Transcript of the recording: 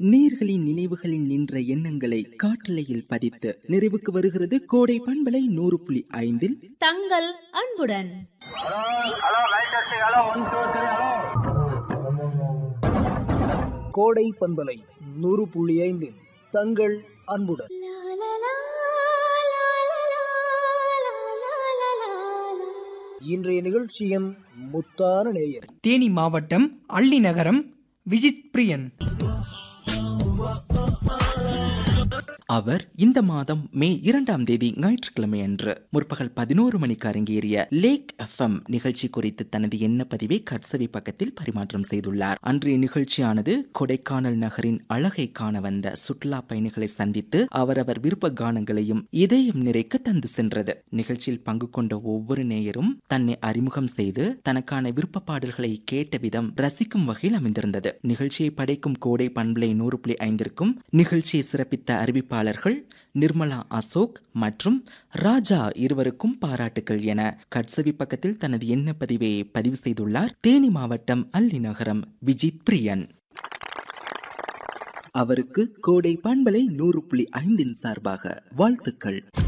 நீர்களின் நினைவுகளில் நின்ற எண்ணங்களை காட்டலையில் பதித்து நிறைவுக்கு வருகிறது கோடை பண்பலை 100.5 தங்கள் அன்புடன். கோடை பண்பலை 100.5 தங்கள் அன்புடன். இன்றைய நிகழ்ச்சியின் முத்தான நேயர் தேனி மாவட்டம் அள்ளி நகரம் விஜித் பிரியன். அவர் இந்த மாதம் மே 2ஆம் தேதி ஞாயிற்றுக்கிழமை அன்று முற்பகல் 11 மணிக்கு அரங்கேறிய லேக் FM நிகழ்ச்சி குறித்து தனது எண்ண பதிவை கட்சவி பக்கத்தில் பரிமாற்றம் செய்துள்ளார். அன்றைய நிகழ்ச்சியானது கொடைக்கானல் நகரின் அழகை காண வந்த சுற்றுலா பயணிகளை சந்தித்து அவரவர் விருப்ப கானங்களையும் இதயம் நிறைக்க தந்து சென்றது. நிகழ்ச்சியில் பங்கு கொண்ட ஒவ்வொரு நேயரும் தன்னை அறிமுகம் செய்து தனக்கான விருப்ப பாடல்களை கேட்ட விதம் ரசிக்கும் வகையில் அமைந்திருந்தது. நிகழ்ச்சியை படைக்கும் கோடை பண்பலை 100.5ற்கும் நிகழ்ச்சியை சிறப்பித்த அறிவிப்பாளர்கள் நிர்மலா அசோக் மற்றும் ராஜா இருவருக்கும் பாராட்டுகள் என கட்சவி பக்கத்தில் தனது எண்ண பதிவை பதிவு செய்துள்ளார் தேனி மாவட்டம் அள்ளி நகரம் விஜித் பிரியன். அவருக்கு கோடை பண்பலை 100.5 சார்பாக வாழ்த்துக்கள்.